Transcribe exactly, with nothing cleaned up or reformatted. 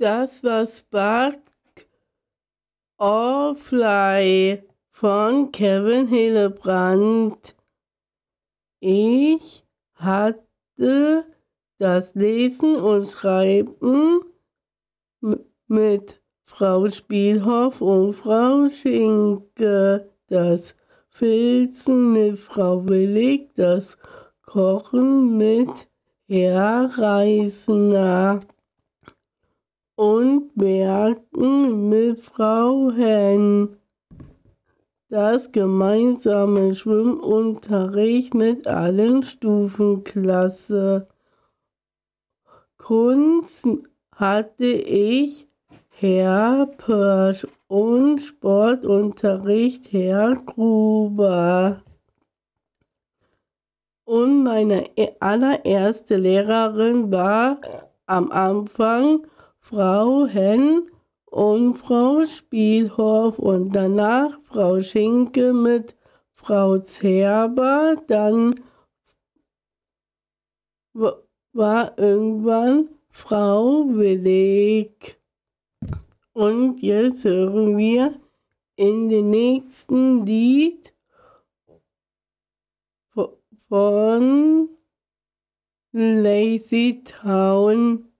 Das war Spark or Fly von Kevin Hillebrand. Ich hatte das Lesen und Schreiben mit Frau Spielhoff und Frau Schinke, das Filzen mit Frau Willig, das Kochen mit Herr Reisner und Merken mit Frau Henn. Das gemeinsame Schwimmunterricht mit allen Stufenklasse. Kunst hatte ich Herr Pörsch und Sportunterricht Herr Gruber. Und meine allererste Lehrerin war am Anfang Frau Henn und Frau Spielhoff und danach Frau Schinke mit Frau Zerber. Dann war irgendwann Frau Willig. Und jetzt hören wir in dem nächsten Lied von Lazy Town